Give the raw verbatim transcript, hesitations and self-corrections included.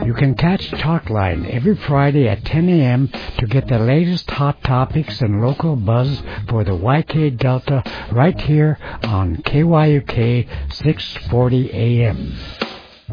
You can catch Talkline every Friday at ten a.m. to get the latest hot topics and local buzz for the Y K Delta right here on K Y U K six forty A M.